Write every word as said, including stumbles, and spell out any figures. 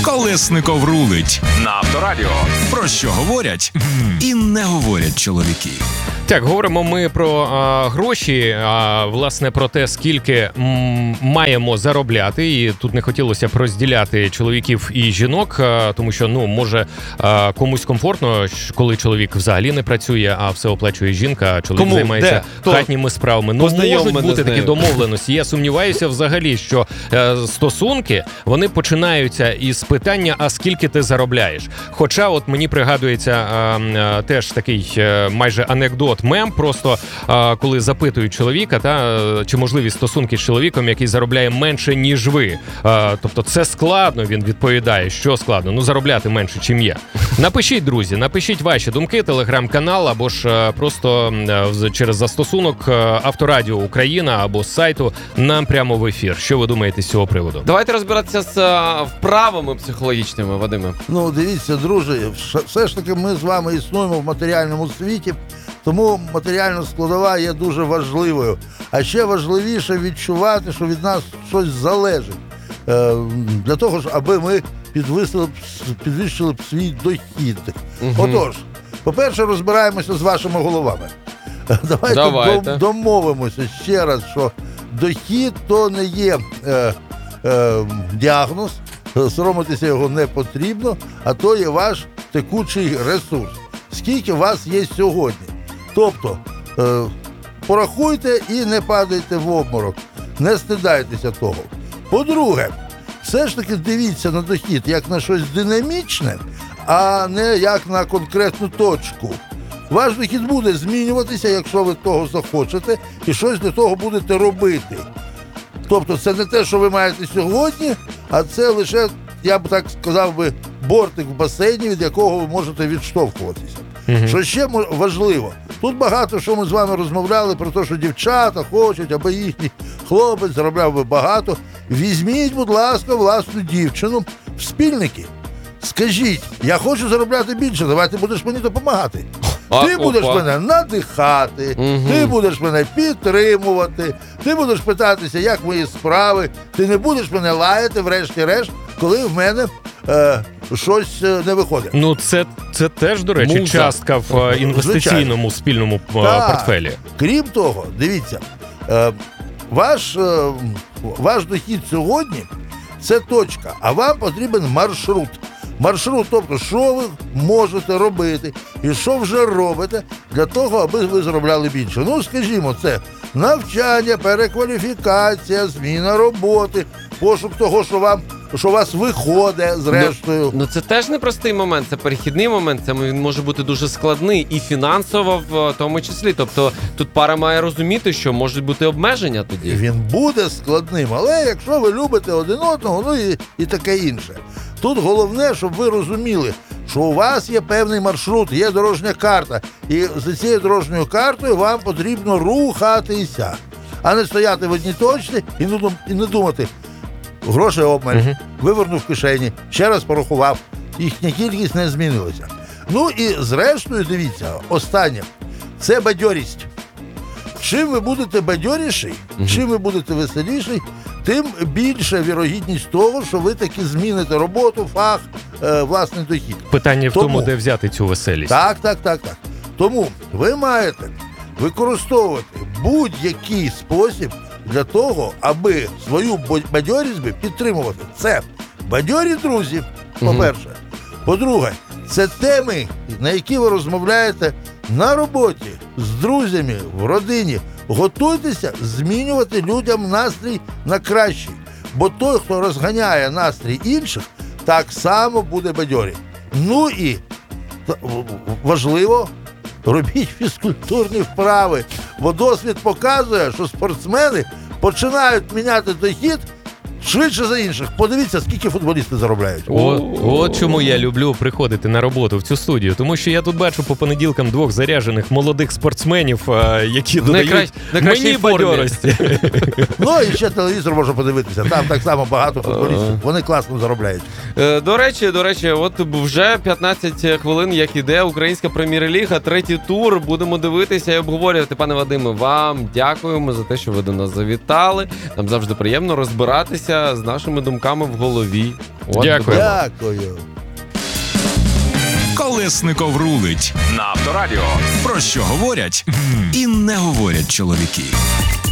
Колесников рулить на Авторадіо. Про що говорять і не говорять чоловіки. Так, говоримо ми про а, гроші, а власне про те, скільки м, маємо заробляти. І тут не хотілося б розділяти чоловіків і жінок, а, тому що, ну, може а, комусь комфортно, коли чоловік взагалі не працює, а все оплачує жінка, а чоловік Кому? займається Де? хатніми справами. Ну, можуть бути такі домовленості. Я сумніваюся взагалі, що е, стосунки, вони починаються із питання, а скільки ти заробляєш. Хоча от мені пригадується е, е, теж такий е, майже анекдот, мем, просто а, коли запитують чоловіка, та, чи можливі стосунки з чоловіком, який заробляє менше, ніж ви. А, тобто це складно, він відповідає. Що складно? Ну, заробляти менше, чим я. Напишіть, друзі, напишіть ваші думки, телеграм-канал, або ж а, просто а, через застосунок Авторадіо Україна, або з сайту нам прямо в ефір. Що ви думаєте з цього приводу? Давайте розбиратися з а, вправами психологічними, Вадиме. Ну, дивіться, друзі, все ж таки ми з вами існуємо в матеріальному світі, тому матеріальна складова є дуже важливою. А ще важливіше відчувати, що від нас щось залежить. Е, для того ж, аби ми підвищили, підвищили б свій дохід. Угу. Отож, по-перше, розбираємося з вашими головами. Давайте, Давайте. домовимося ще раз, що дохід то не є е, е, діагноз, соромитися його не потрібно, а то є ваш текучий ресурс. Скільки у вас є сьогодні? Тобто, е, порахуйте і не падайте в обморок, не стидайтеся того. По-друге, все ж таки дивіться на дохід як на щось динамічне, а не як на конкретну точку. Ваш дохід буде змінюватися, якщо ви того захочете, і щось для того будете робити. Тобто це не те, що ви маєте сьогодні, а це лише, я б так сказав би, бортик в басейні, від якого ви можете відштовхуватися. Угу. Що ще важливо, тут багато, що ми з вами розмовляли про те, що дівчата хочуть, аби їхній хлопець заробляв би багато. Візьміть, будь ласка, власну дівчину в спільники. Скажіть, я хочу заробляти більше, давай ти будеш мені допомагати. А, ти будеш опа. мене надихати, угу. ти будеш мене підтримувати, ти будеш питатися, як мої справи, ти не будеш мене лаяти, врешті-решт, коли в мене е, щось не виходить. Ну, це, це теж, до речі, Муза. частка в е, інвестиційному Звичайно. спільному е, Так. портфелі. Крім того, дивіться, е, ваш, е, ваш дохід сьогодні – це точка, а вам потрібен маршрут. Маршрут, тобто, що ви можете робити і що вже робите для того, аби ви заробляли більше. Ну, скажімо, це навчання, перекваліфікація, зміна роботи, пошук того, що вам, що у вас виходить, зрештою. Ну, ну це теж непростий момент, це перехідний момент, це він може бути дуже складний і фінансово в тому числі. Тобто тут пара має розуміти, що можуть бути обмеження тоді. Він буде складним, але якщо ви любите один одного, ну і, і таке інше. Тут головне, щоб ви розуміли, що у вас є певний маршрут, є дорожня карта, і за цією дорожньою картою вам потрібно рухатися, а не стояти в одній точці і не, і не думати, гроші обмаль, угу. вивернув в кишені, ще раз порахував, їхня кількість не змінилася. Ну і зрештою, дивіться, останнє, це бадьорість. Чим ви будете бадьоріший, угу. чим ви будете веселіший, тим більша вірогідність того, що ви таки зміните роботу, фах, е, власний дохід. Питання в тому, тому, де взяти цю веселість. Так, так, так, так. Тому ви маєте використовувати будь-який спосіб для того, аби свою бадьорість підтримувати. Це бадьорі друзі, по-перше. Угу. По-друге, це теми, на які ви розмовляєте на роботі, з друзями, в родині. Готуйтеся змінювати людям настрій на кращий. Бо той, хто розганяє настрій інших, так само буде бадьорий. Ну і важливо, робіть фізкультурні вправи. Бо досвід показує, що спортсмени починають міняти дохід швидше за інших. Подивіться, скільки футболісти заробляють. О, от чому я люблю приходити на роботу в цю студію. Тому що я тут бачу по понеділкам двох заряджених молодих спортсменів, які додають мені бадьорості. Ну і ще телевізор можна подивитися. Там так само багато футболістів. Вони класно заробляють. До речі, до речі, от вже п'ятнадцять хвилин, як іде Українська прем'єр-ліга, третій тур. Будемо дивитися і обговорювати. Пане Вадиме, вам дякуємо за те, що ви до нас завітали. Нам завжди приємно розбиратися з нашими думками в голові. От Дякую. Дякую. Колесников рулить на Авторадіо. Про що говорять і не говорять чоловіки.